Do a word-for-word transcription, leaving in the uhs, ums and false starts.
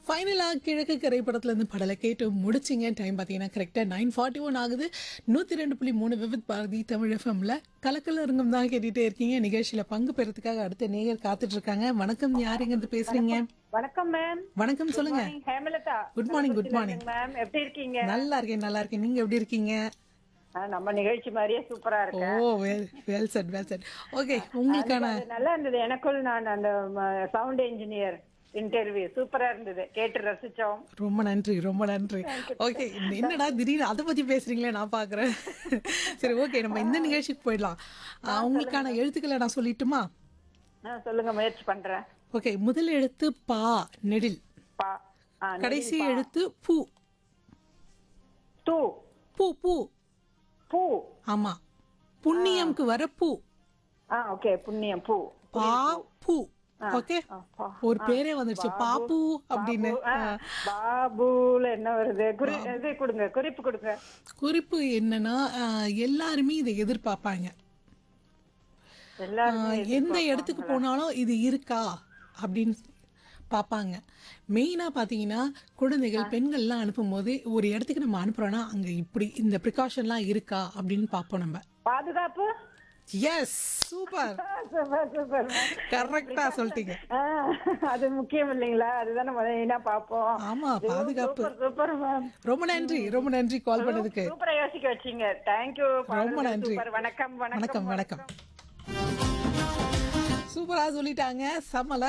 ஃபைனலாக கிழக்கு கரை படத்துலேருந்து படலை கேட்டு முடிச்சிங்க. டைம் பார்த்தீங்கன்னா கரெக்டாக நைன் ஃபார்ட்டி ஒன் ஆகுது. நூற்றி ரெண்டு புள்ளி மூணு விவித் பாரதி தமிழ் எஃப்எம்ல கலக்கல் அரங்கம் தான் கேட்டுகிட்டே இருக்கீங்க. நிகழ்ச்சியில் பங்கு பெறதுக்காக அடுத்த நேயர் காத்துட்டு இருக்காங்க. வணக்கம், யாருங்கிறது பேசுறீங்க? வணக்கம் மேம். வணக்கம், சொல்லுங்க. Hemalatha. Good morning. Good morning ma'am, எப்படி இருக்கீங்க? நல்லா இருக்கேன், நல்லா இருக்கேன். நீங்க எப்படி இருக்கீங்க? ஆ, நம்ம நிகழ்ச்சி மாதிரியே சூப்பரா ஓ, இருக்கு. Well well set well set. Okay, உங்களுக்கான அது நல்லா இருந்தது. எனக்குள் நான் அந்த சவுண்ட் இன்ஜினியர் இன்டர்வியூ சூப்பரா இருந்தது, கேட்டு ரசிச்சோம். ரொம்ப நன்றி, ரொம்ப நன்றி. ஓகே, என்னடா திடீர்னு அதை பத்தி பேசுறீங்களே, நான் பாக்குறேன். சரி, ஓகே, நம்ம இந்த நிகழ்ச்சிக்கு போயிடலாம். ஆ, உங்களுக்கான எழுத்துக்களை நான் சொல்லிட்டுமா? ஆ, சொல்லுங்க, முயற்சி பண்றேன். ஓகே, முதல் எழுத்து பா, நெடில். பா. ஆ, கடைசி எழுத்து பூ. டூ. பூ பூ பூ. ஆமா, புண்ணியம்க்கு வர பூ. ஆ, ஓகே, புண்ணியம் பூ. பா பூ. ஓகே, ஆ, பா. ஒரு பேரே வந்துருச்சு, பாப்பு அப்படின்னு. ஆ, பாபுல என்ன வருது? குறி இது கொடுங்க, குறிப்பு கொடுங்க. குறிப்பு என்னன்னா, ஆஹ், எல்லாருமே இதை எதிர்பார்ப்பாங்க. எல்லாருமே ஆஹ், எந்த இடத்துக்கு போனாலும் இது இருக்கா அப்படின்னு பார்ப்பாங்க. மெயினாக பார்த்தீங்கன்னா, குழந்தைகள் பெண்கள்லாம் அனுப்பும்போது ஒரு இடத்துக்கு நம்ம அனுப்புறோன்னா அங்கே இப்படி இந்த ப்ரிகாஷன்லாம் இருக்கா அப்படின்னு பார்ப்போம் நம்ம. பாதுகாப்பு. S, super, super super. கரெக்டா சொல்லிட்டீங்க. ஆ, அது முக்கியம் இல்லைங்களா? அதுதான் நம்ம மெயினா பார்ப்போம். ஆமா, பாதுகாப்பு. Super super ma'am. ரொம்ப நன்றி, ரொம்ப நன்றி கால் பண்ணதுக்கு. சூப்பரா யோசிக்க வச்சீங்க. தேங்க்யூ. ரொம்ப நன்றி. வணக்கம் வணக்கம் வணக்கம். சூப்பரா சொல்லிட்டாங்க. சமல